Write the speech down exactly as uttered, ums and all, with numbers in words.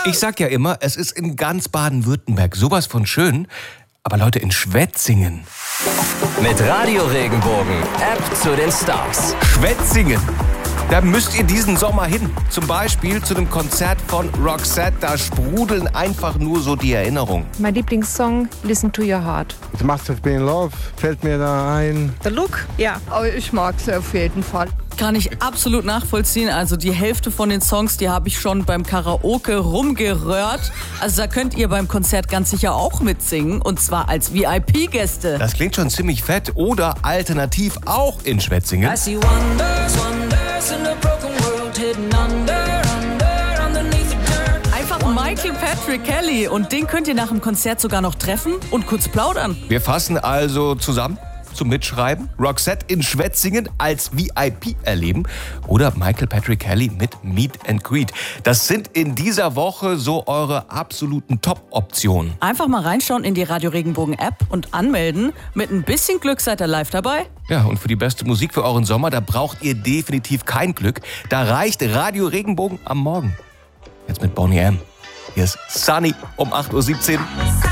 Ich sag ja immer, es ist in ganz Baden-Württemberg sowas von schön. Aber Leute, in Schwetzingen. Mit Radio Regenbogen, App zu den Stars. Schwetzingen. Da müsst ihr diesen Sommer hin. Zum Beispiel zu einem Konzert von Roxette. Da sprudeln einfach nur so die Erinnerungen. Mein Lieblingssong, Listen to Your Heart. It Must Have Been Love fällt mir da ein. The Look, ja. Aber ich mag sie auf jeden Fall. Kann ich absolut nachvollziehen. Also die Hälfte von den Songs, die habe ich schon beim Karaoke rumgerührt. Also da könnt ihr beim Konzert ganz sicher auch mitsingen. Und zwar als V I P-Gäste. Das klingt schon ziemlich fett. Oder alternativ auch in Schwetzingen. I see wonders, wonders in a broken world hidden under, under, underneath the dirt. Einfach Michael Patrick Kelly. Und den könnt ihr nach dem Konzert sogar noch treffen und kurz plaudern. Wir fassen also zusammen zum Mitschreiben. Roxette in Schwetzingen als V I P erleben oder Michael Patrick Kelly mit Meet and Greet. Das sind in dieser Woche so eure absoluten Top-Optionen. Einfach mal reinschauen in die Radio Regenbogen App und anmelden. Mit ein bisschen Glück seid ihr live dabei. Ja, und für die beste Musik für euren Sommer, da braucht ihr definitiv kein Glück. Da reicht Radio Regenbogen am Morgen. Jetzt mit Boney M. Hier ist Sunny um acht Uhr siebzehn.